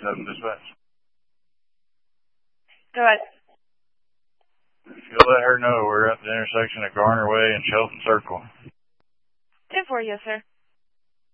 7 dispatch. Go ahead. If you'll let her know we're at the intersection of Garner Way and Shelton Circle. 10-4, yes, sir.